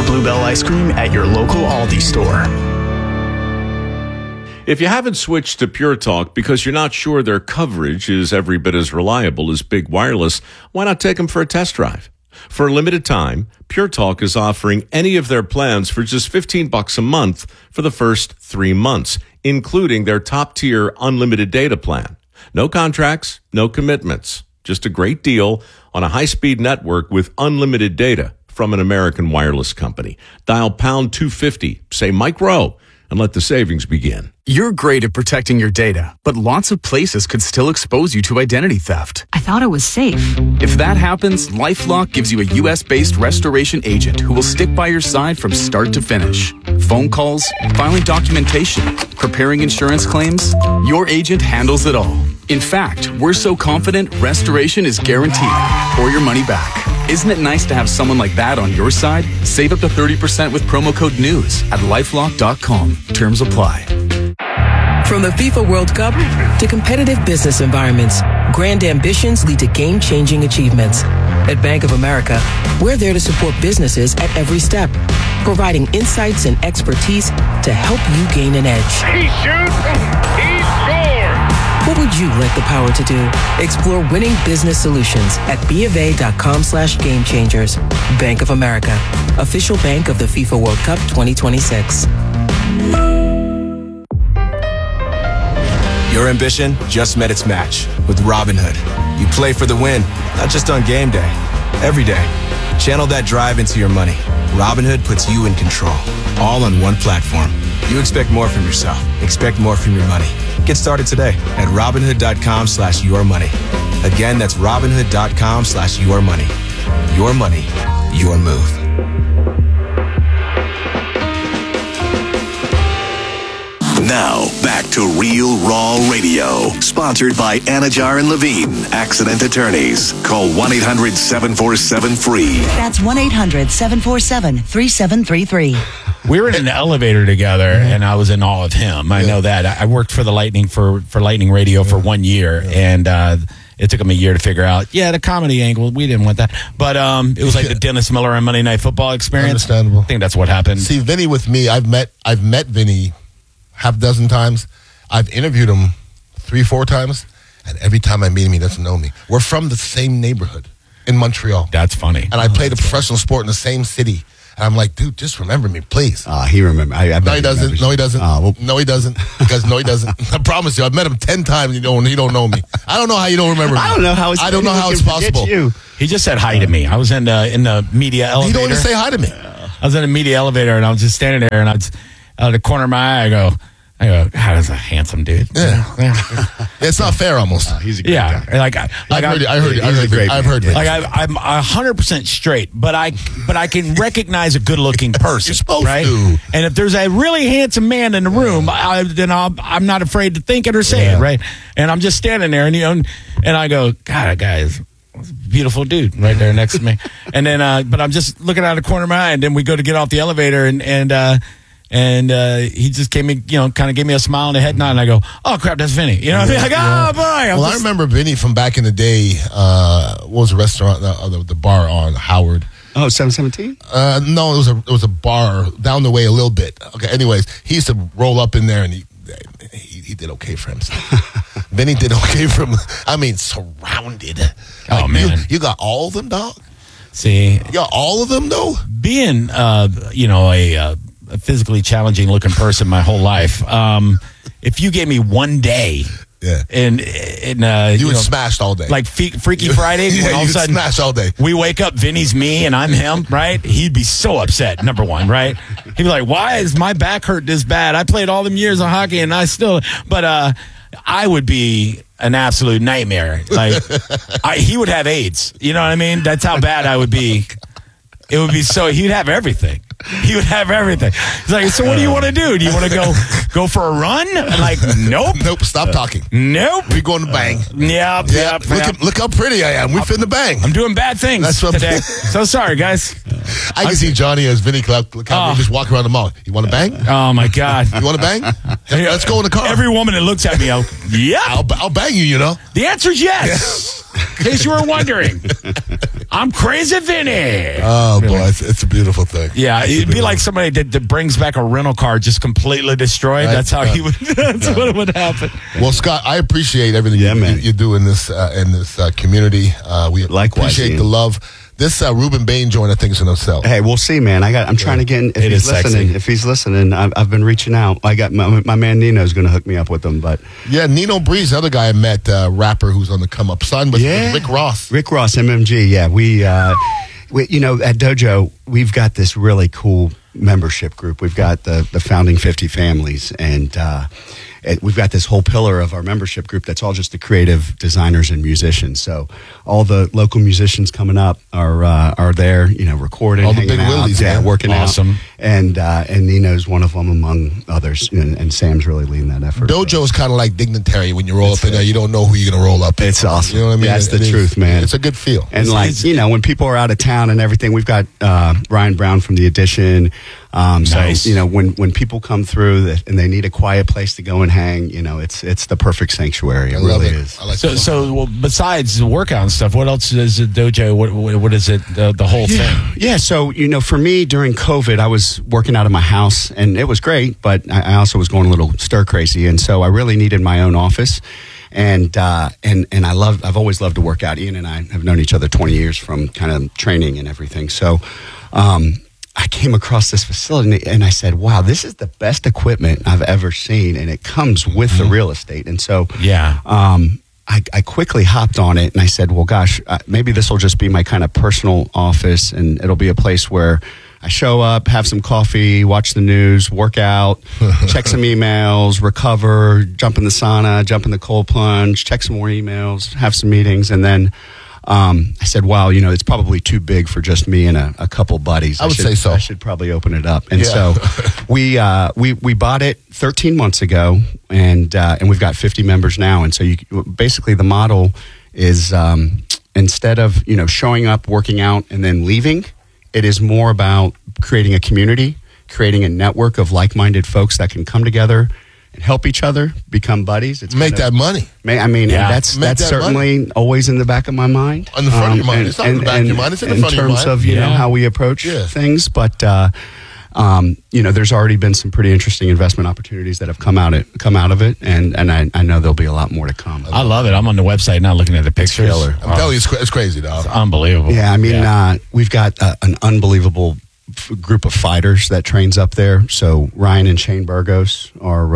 Bluebell ice cream at your local Aldi store. If you haven't switched to Pure Talk because you're not sure their coverage is every bit as reliable as Big Wireless, why not take them for a test drive? For a limited time, Pure Talk is offering any of their plans for just $15 a month for the first 3 months, including their top-tier unlimited data plan. No contracts, no commitments. Just a great deal on a high-speed network with unlimited data from an American wireless company. Dial pound 250, say Mike Rowe, and let the savings begin. You're great at protecting your data, but lots of places could still expose you to identity theft. I thought it was safe. If that happens, LifeLock gives you a U.S.-based restoration agent who will stick by your side from start to finish. Phone calls, filing documentation, preparing insurance claims, your agent handles it all. In fact, we're so confident restoration is guaranteed or your money back. Isn't it nice to have someone like that on your side? Save up to 30% with promo code NEWS at LifeLock.com. Terms apply. From the FIFA World Cup to competitive business environments, grand ambitions lead to game-changing achievements. At Bank of America, we're there to support businesses at every step, providing insights and expertise to help you gain an edge. He shoots, he scores! What would you like the power to do? Explore winning business solutions at BofA.com/gamechangers. Bank of America, official bank of the FIFA World Cup 2026. Your ambition just met its match with Robinhood. You play for the win, not just on game day, every day. Channel that drive into your money. Robinhood puts you in control, all on one platform. You expect more from yourself. Expect more from your money. Get started today at Robinhood.com/yourmoney. Again, that's Robinhood.com/yourmoney. Your money, your move. Now, back to Real Raw Radio. Sponsored by Anajar and Levine, Accident Attorneys. Call 1-800-747-FREE. That's 1-800-747-3733. We were in an elevator together, and I was in awe of him. I know that. I worked for the Lightning for Lightning Radio for 1 year, and it took him a year to figure out, the comedy angle, we didn't want that. But it was like the Dennis Miller and Monday Night Football experience. Understandable. I think that's what happened. See, Vinny with me, I've met Vinny half a dozen times. I've interviewed him 3-4 times, and every time I meet him, he doesn't know me. We're from the same neighborhood in Montreal. That's funny. And I played a professional sport in the same city. And I'm like, dude, just remember me, please. He remembers. No, he doesn't. No, he doesn't. No, he doesn't. Because no, he doesn't. I promise you, I've met him 10 times. He don't know me. I don't know how you don't remember me. I don't know how it's possible. He just said hi to me. I was in the media elevator. He don't even say hi to me. I was in a media elevator, and I was just standing there, and I was out of the corner of my eye, I go, God, that's a handsome dude. Yeah. It's not fair almost. He's a great guy. I heard it. I've heard it. Like I'm 100% straight, but I can recognize a good-looking person. You're supposed right? to. And if there's a really handsome man in the room, then I'm not afraid to think it or say it, right? And I'm just standing there, and and I go, God, that guy is a beautiful dude right there next to me. And then, but I'm just looking out of the corner of my eye, and then we go to get off the elevator, and he just gave me, kind of gave me a smile and a head nod, and I go, oh, crap, that's Vinny. You know what I mean? Like, oh, boy. I remember Vinny from back in the day. What was the restaurant, the bar on Howard? Oh, 717? No, it was a bar down the way a little bit. Okay, anyways, he used to roll up in there, and he did okay for himself. Vinny did okay for him. I mean, surrounded. Oh, man. You got all of them, dog? See. You got all of them, though? Being, a physically challenging looking person my whole life. If you gave me 1 day, and you would smash all day, like Freaky Friday. When all of a sudden, smash all day. We wake up, Vinny's me, and I'm him. Right? He'd be so upset. Number one, right? He'd be like, "Why is my back hurt this bad? I played all them years of hockey, and I still." But I would be an absolute nightmare. Like he would have AIDS. You know what I mean? That's how bad I would be. It would be so. He'd have everything. He would have everything. He's like, so what do you want to do? Do you want to go for a run? I'm like, nope. Nope, stop talking. Nope. We're going to bang. Yep. Look how pretty I am. We're finna bang. I'm doing bad things today. So sorry, guys. I can see Johnny as Vinny Cloutier just walk around the mall. You want to bang? Oh, my God. You want to bang? Let's go in the car. Every woman that looks at me, I'll bang you, The answer is yes. In case you were wondering. I'm Crazy Vinny. Oh, boy, it's a beautiful thing. Yeah, it'd be like somebody that brings back a rental car just completely destroyed. Right. That's how he would. That's what would happen. Well, Scott, I appreciate everything man. you do in this community. We Likewise, appreciate Ian. the love. This Ruben Bain joint, I think, is going to sell. Hey, we'll see, man. I'm trying to get in. It is sexy. If he's listening, I've been reaching out. I got my man Nino's going to hook me up with him. But Yeah, Nino Breeze, the other guy I met, rapper who's on the come up, son, with Rick Ross. Rick Ross, MMG. Yeah, we at Dojo, we've got this really cool membership group. We've got the founding 50 families, and we've got this whole pillar of our membership group that's all just the creative designers and musicians. So all the local musicians coming up are there, recording, All the hanging big out, willies, yeah, man. working Awesome. out. And Nino's one of them among others, and Sam's really leading that effort. Dojo is kind of like dignitary. When you roll up in there, you don't know who you're going to roll up in. It's awesome. You know what I mean? That's the It is. truth, man. It's a good feel. And when people are out of town and everything, we've got Ryan Brown from The Addition. Nice. So, when people come through and they need a quiet place to go and hang, it's the perfect sanctuary. It I love really it. is. I like So well, besides the workout and stuff, what else is the Dojo? What is it? The whole thing? Yeah, so, for me, during COVID, I was working out of my house, and it was great, but I also was going a little stir-crazy, and so I really needed my own office, and I've always loved to work out. Ian and I have known each other 20 years from kind of training and everything, so I came across this facility, and I said, wow, this is the best equipment I've ever seen, and it comes with the real estate, and so I quickly hopped on it, and I said, well, gosh, maybe this will just be my kind of personal office, and it'll be a place where I show up, have some coffee, watch the news, work out, check some emails, recover, jump in the sauna, jump in the cold plunge, check some more emails, have some meetings, and then I said, wow, it's probably too big for just me and a couple buddies. I would say so. I should probably open it up. And Yeah. so we bought it 13 months ago, and we've got 50 members now. And so basically the model is instead of, showing up, working out, and then leaving, it is more about creating a community, creating a network of like-minded folks that can come together and help each other, become buddies. It's Make that money. And that's Make that certainly always in the back of my mind. On the front of your mind. It's not in the back of your mind. It's in the front of your mind. In terms of, how we approach things. But, there's already been some pretty interesting investment opportunities that have come out of it. And I know there'll be a lot more to come. I love it. I'm on the website now looking at the pictures. killer. I'm telling you, it's crazy, dog. It's unbelievable. Yeah, we've got an unbelievable group of fighters that trains up there. So Ryan and Shane Burgos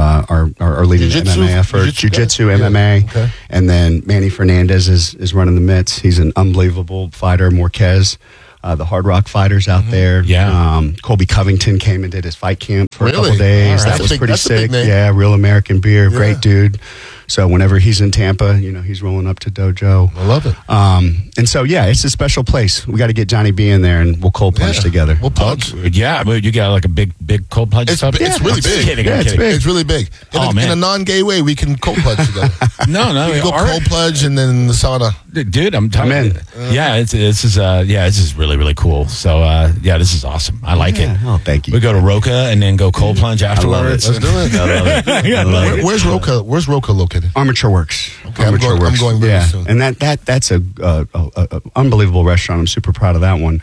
are leading the MMA effort, jiu-jitsu, MMA, Okay. and then Manny Fernandez is running the mitts. He's an unbelievable fighter. Marquez, the Hard Rock fighters out there. Yeah. Colby Covington came and did his fight camp for a Really? couple days. All right. That was pretty That's a big sick. name. Yeah, Real American Beer, great dude. So whenever he's in Tampa, he's rolling up to Dojo. I love it. And so, it's a special place. We got to get Johnny B in there, and we'll cold plunge together. We'll plunge. Yeah, but you got like a big cold plunge It's tub? really I'm big. Kidding, I'm it's kidding. big. It's really big. In a non-gay way, we can cold plunge together. No, We go cold plunge and then in the sauna. dude, I'm telling I'm in. you. Yeah, this is really, really cool. So, this is awesome. I like it. Oh, thank you. We go to Roca and then go cold plunge afterwards. Let's do it. I love it. Where's Roca? Where's Roca located? Armature Works. Okay, I'm going very soon. And that's a unbelievable restaurant. I'm super proud of that one.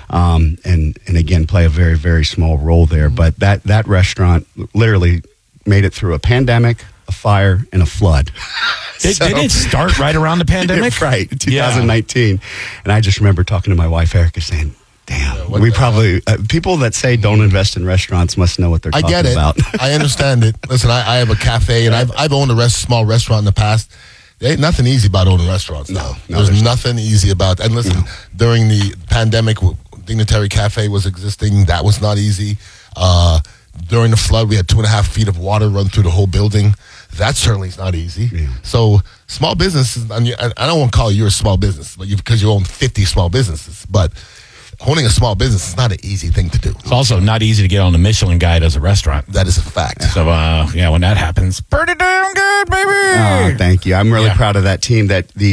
And again, play a very, very small role there. But that restaurant literally made it through a pandemic, a fire, and a flood. Didn't it start right around the pandemic? Right, 2019. And I just remember talking to my wife, Erica, saying, damn, we probably, people that say don't invest in restaurants must know what they're I talking get it. about. I understand it. Listen, I have a cafe, and I've owned a small restaurant in the past. There ain't nothing easy about owning restaurants now. There's nothing easy about. And listen, during the pandemic, Dignitary Cafe was existing. That was not easy. During the flood, we had 2.5 feet of water run through the whole building. That certainly is not easy. Yeah. So small businesses, I don't want to call you a small business, but because you own 50 small businesses, but owning a small business is not an easy thing to do. It's also not easy to get on the Michelin Guide as a restaurant. That is a fact. So, when that happens, pretty damn good, baby. Oh, thank you. I'm really proud of that team.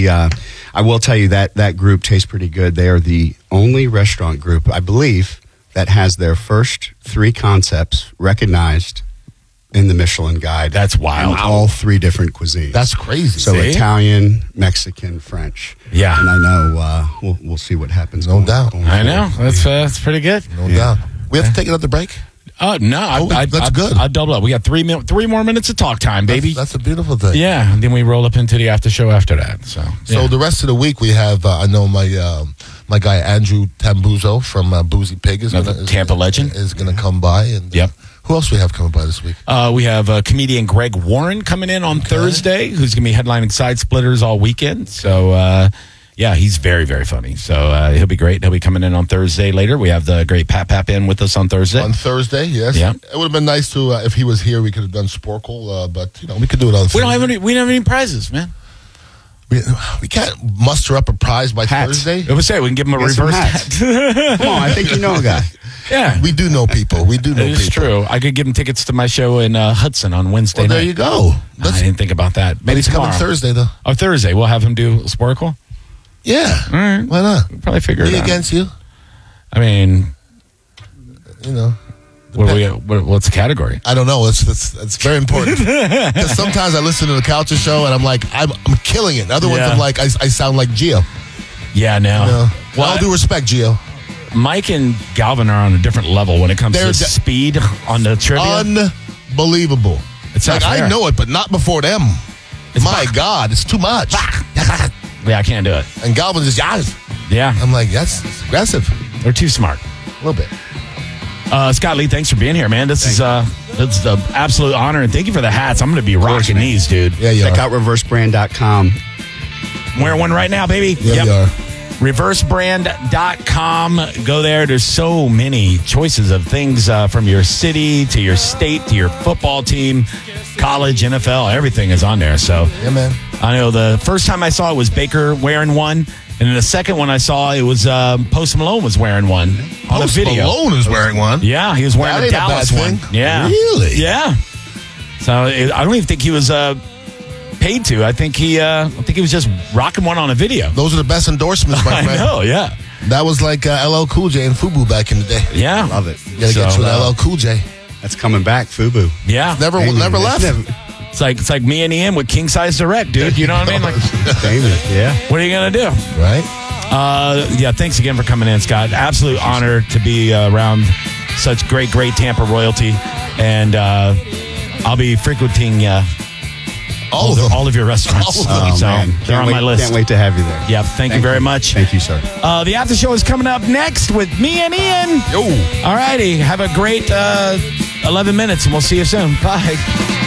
I will tell you that group tastes pretty good. They are the only restaurant group, I believe, that has their first 3 concepts recognized in the Michelin Guide. That's wild. And all 3 different cuisines. That's crazy. So See? Italian, Mexican, French. Yeah. And I know we'll see what happens. No doubt. I know. That's pretty good. No doubt. We have to take another break. No, that's good. I'd double up. We got 3 more minutes of talk time, baby. That's a beautiful thing. Yeah, and then we roll up into the after show after that. So the rest of the week we have. I know my guy Andrew Tambuzzo from Boozy Pig is Tampa legend is going to come by. And yep. Who else we have coming by this week? We have comedian Greg Warren coming in on Thursday, who's going to be headlining Side Splitters all weekend. So. Yeah, he's very, very funny. So he'll be great. He'll be coming in on Thursday later. We have the great Pat Pap in with us on Thursday. On Thursday, yes. Yeah. It would have been nice to, if he was here, we could have done Sporkle, but, we could do it on Thursday. We don't have any prizes, man. We can't muster up a prize by Thursday. I would say we can give him a reverse hat. Come on, I think you know a guy. Yeah. We do know people. It's true. I could give him tickets to my show in Hudson on Wednesday night. There you go. I didn't think about that. Maybe he's coming Thursday, though. Oh, Thursday. We'll have him do Sporkle? Yeah. All right. Why not? We'll probably figure it out. against you? I mean, what's the category? I don't know. It's very important. Because sometimes I listen to the Culture Show and I'm like, I'm killing it. Other ones I'm like, I sound like Gio. Yeah, no. Well, all due respect, Gio. Mike and Galvin are on a different level when it comes to speed on the trivia. Unbelievable. It's like I know it, but not before them. God, it's too much. Yeah, I can't do it. And Galvin just, yeah. I'm like, that's aggressive. They're too smart. A little bit. Scott Lee, thanks for being here, man. This is the absolute honor, and thank you for the hats. I'm going to be rocking these, dude. Yeah, Check out reversebrand.com. Wearing one right now, baby. Yeah, you are. Reversebrand.com. Go there. There's so many choices of things from your city to your state to your football team, college, NFL. Everything is on there. So, yeah, man. I know the first time I saw it was Baker wearing one. And then the second one I saw, it was Post Malone was wearing one on a video. Post Malone is wearing one? Yeah, he was wearing a Dallas one. Yeah. Really? Yeah. So I don't even think he was paid to. I think he was just rocking one on a video. Those are the best endorsements, my friend. I know, yeah. That was like LL Cool J and FUBU back in the day. Yeah. Love it. You got to get to LL Cool J. That's coming back, FUBU. Yeah. Never left. It's like me and Ian with King Size Direct, dude. You know what I mean? Like, yeah. What are you gonna do? Right. Yeah. Thanks again for coming in, Scott. Absolute honor to be around such great Tampa royalty, and I'll be frequenting all of your restaurants. Oh, man. They're on my list. Can't wait to have you there. Yep. Thank you very much. Thank you, sir. The after show is coming up next with me and Ian. Yo. All righty. Have a great 11 minutes, and we'll see you soon. Bye.